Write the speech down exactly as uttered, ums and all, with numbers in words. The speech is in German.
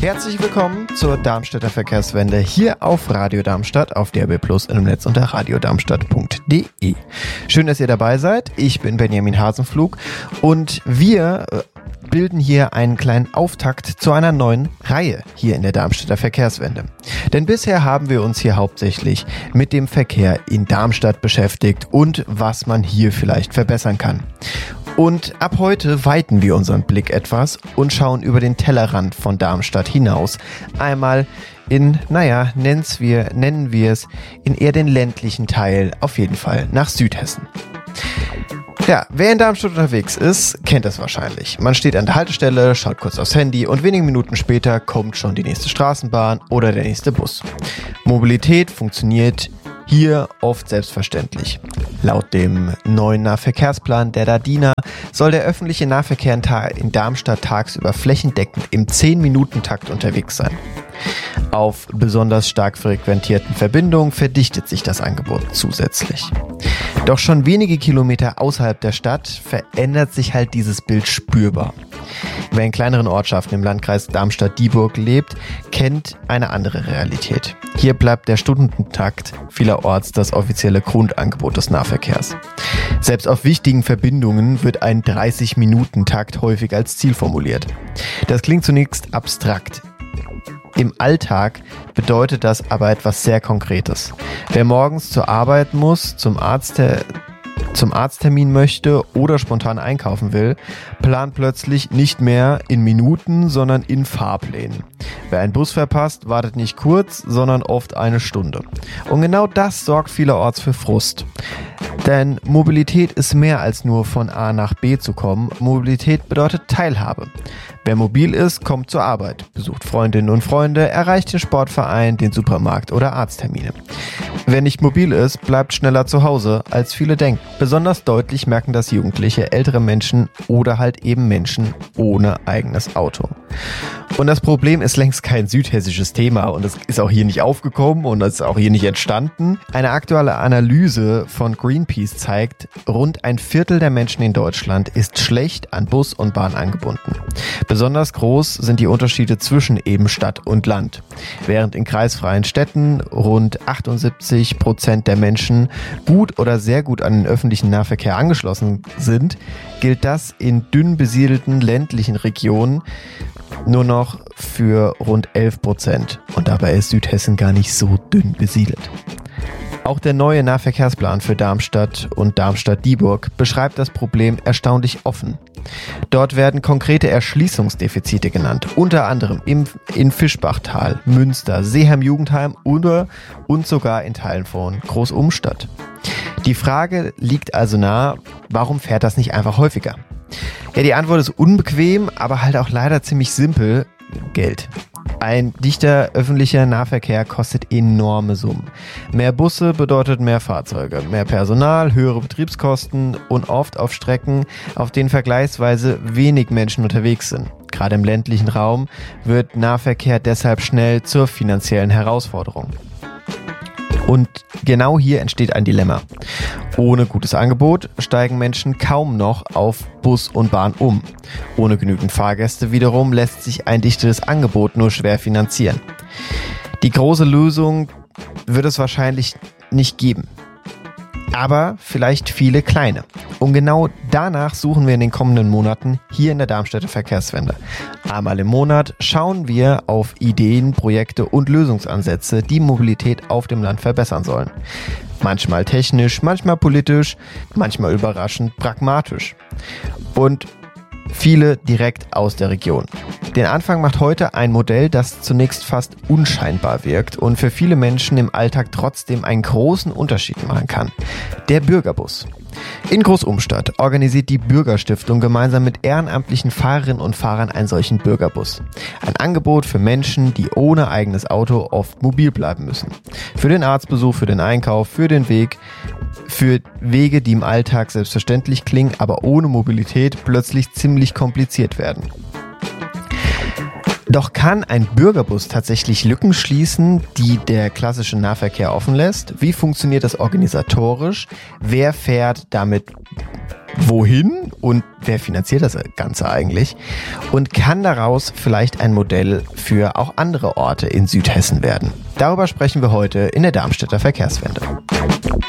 Herzlich willkommen zur Darmstädter Verkehrswende hier auf Radio Darmstadt, auf D A B Plus im Netz unter radiodarmstadt punkt de. Schön, dass ihr dabei seid. Ich bin Benjamin Hasenflug und wir bilden hier einen kleinen Auftakt zu einer neuen Reihe hier in der Darmstädter Verkehrswende. Denn bisher haben wir uns hier hauptsächlich mit dem Verkehr in Darmstadt beschäftigt und was man hier vielleicht verbessern kann. Und ab heute weiten wir unseren Blick etwas und schauen über den Tellerrand von Darmstadt hinaus. Einmal in, naja, nennen's wir, nennen wir es, in eher den ländlichen Teil, auf jeden Fall nach Südhessen. Ja, wer in Darmstadt unterwegs ist, kennt das wahrscheinlich. Man steht an der Haltestelle, schaut kurz aufs Handy und wenige Minuten später kommt schon die nächste Straßenbahn oder der nächste Bus. Mobilität funktioniert hier oft selbstverständlich. Laut dem neuen Nahverkehrsplan der DADINA soll der öffentliche Nahverkehr in Darmstadt tagsüber flächendeckend im zehn-Minuten-Takt unterwegs sein. Auf besonders stark frequentierten Verbindungen verdichtet sich das Angebot zusätzlich. Doch schon wenige Kilometer außerhalb der Stadt verändert sich halt dieses Bild spürbar. Wer in kleineren Ortschaften im Landkreis Darmstadt-Dieburg lebt, kennt eine andere Realität. Hier bleibt der Stundentakt vielerorts das offizielle Grundangebot des Nahverkehrs. Selbst auf wichtigen Verbindungen wird ein dreißig-Minuten-Takt häufig als Ziel formuliert. Das klingt zunächst abstrakt. Im Alltag bedeutet das aber etwas sehr Konkretes. Wer morgens zur Arbeit muss, zum Arzt, zum Arzttermin möchte oder spontan einkaufen will, plant plötzlich nicht mehr in Minuten, sondern in Fahrplänen. Wer einen Bus verpasst, wartet nicht kurz, sondern oft eine Stunde. Und genau das sorgt vielerorts für Frust. Denn Mobilität ist mehr als nur von A nach B zu kommen. Mobilität bedeutet Teilhabe. Wer mobil ist, kommt zur Arbeit, besucht Freundinnen und Freunde, erreicht den Sportverein, den Supermarkt oder Arzttermine. Wer nicht mobil ist, bleibt schneller zu Hause, als viele denken. Besonders deutlich merken das Jugendliche, ältere Menschen oder halt eben Menschen ohne eigenes Auto. Und das Problem ist längst kein südhessisches Thema und es ist auch hier nicht aufgekommen und es ist auch hier nicht entstanden. Eine aktuelle Analyse von Greenpeace zeigt, rund ein Viertel der Menschen in Deutschland ist schlecht an Bus und Bahn angebunden. Besonders groß sind die Unterschiede zwischen eben Stadt und Land. Während in kreisfreien Städten rund achtundsiebzig Prozent der Menschen gut oder sehr gut an den öffentlichen Nahverkehr angeschlossen sind, gilt das in dünn besiedelten ländlichen Regionen nur noch für rund elf Prozent. Und dabei ist Südhessen gar nicht so dünn besiedelt. Auch der neue Nahverkehrsplan für Darmstadt und Darmstadt-Dieburg beschreibt das Problem erstaunlich offen. Dort werden konkrete Erschließungsdefizite genannt, unter anderem im, in Fischbachtal, Münster, Seeheim-Jugendheim oder und sogar in Teilen von Großumstadt. Die Frage liegt also nahe, warum fährt das nicht einfach häufiger? Ja, die Antwort ist unbequem, aber halt auch leider ziemlich simpel: Geld. Ein dichter öffentlicher Nahverkehr kostet enorme Summen. Mehr Busse bedeutet mehr Fahrzeuge, mehr Personal, höhere Betriebskosten und oft auf Strecken, auf denen vergleichsweise wenig Menschen unterwegs sind. Gerade im ländlichen Raum wird Nahverkehr deshalb schnell zur finanziellen Herausforderung. Und genau hier entsteht ein Dilemma. Ohne gutes Angebot steigen Menschen kaum noch auf Bus und Bahn um. Ohne genügend Fahrgäste wiederum lässt sich ein dichteres Angebot nur schwer finanzieren. Die große Lösung wird es wahrscheinlich nicht geben. Aber vielleicht viele kleine. Und genau danach suchen wir in den kommenden Monaten hier in der Darmstädter Verkehrswende. Einmal im Monat schauen wir auf Ideen, Projekte und Lösungsansätze, die Mobilität auf dem Land verbessern sollen. Manchmal technisch, manchmal politisch, manchmal überraschend pragmatisch. Und viele direkt aus der Region. Den Anfang macht heute ein Modell, das zunächst fast unscheinbar wirkt und für viele Menschen im Alltag trotzdem einen großen Unterschied machen kann. Der Bürgerbus. In Großumstadt organisiert die Bürgerstiftung gemeinsam mit ehrenamtlichen Fahrerinnen und Fahrern einen solchen Bürgerbus. Ein Angebot für Menschen, die ohne eigenes Auto oft mobil bleiben müssen. Für den Arztbesuch, für den Einkauf, für den Weg, für Wege, die im Alltag selbstverständlich klingen, aber ohne Mobilität plötzlich ziemlich kompliziert werden. Doch kann ein Bürgerbus tatsächlich Lücken schließen, die der klassische Nahverkehr offen lässt? Wie funktioniert das organisatorisch? Wer fährt damit wohin und wer finanziert das Ganze eigentlich? Und kann daraus vielleicht ein Modell für auch andere Orte in Südhessen werden? Darüber sprechen wir heute in der Darmstädter Verkehrswende.